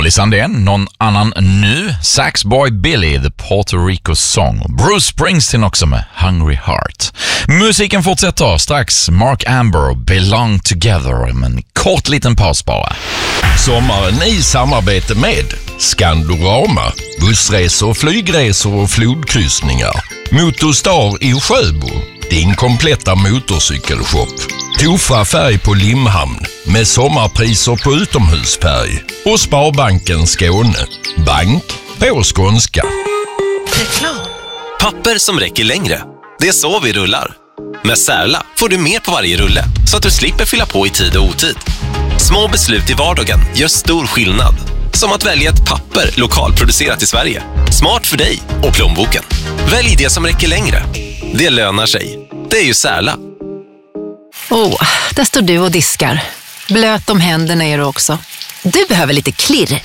Molly Sandén, någon annan nu, Saxboy Billy, The Puerto Rico Song, Bruce Springsteen också med Hungry Heart. Musiken fortsätter strax, Mark Amber, Belong Together, men kort liten paus bara. Sommaren i samarbete med Skandorama, bussresor, flygresor och flodkryssningar. Motorstar i Sjöbo, din kompletta motorcykelshop. Tofa färg på Limhamn med sommarpriser på utomhusfärg. Och Sparbanken Skåne, bank på skånska. Reklam. Papper som räcker längre. Det är så vi rullar. Med Särla får du mer på varje rulle så att du slipper fylla på i tid och otid. Små beslut i vardagen gör stor skillnad. Som att välja ett papper lokalproducerat i Sverige. Smart för dig och plånboken. Välj det som räcker längre. Det lönar sig. Det är ju Särla. Där står du och diskar. Blöt om händerna är du också. Du behöver lite klirr.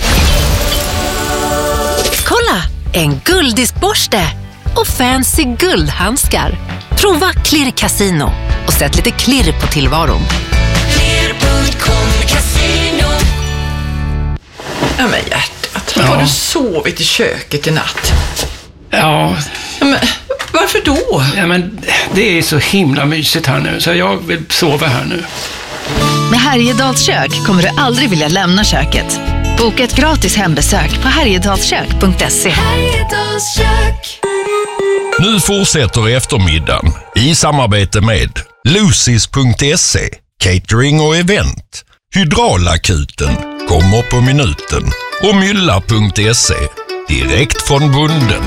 Kolla! En gulddiskborste och fancy guldhandskar. Prova Klirr Casino och sätt lite klirr på tillvaron. Klirr.com Casino. Ja, men hjärtat, har du sovit i köket i natt? Ja. Men varför då? Ja, men det är så himla mysigt här nu, så jag vill sova här nu. Med Härjedals kök kommer du aldrig vilja lämna köket. Boka ett gratis hembesök på härjedalskök.se. Härjedals kök. Nu fortsätter eftermiddagen i samarbete med Lucis.se, catering och event. Hydraulakuten kommer på minuten. Och Mylla.se, direkt från bunden.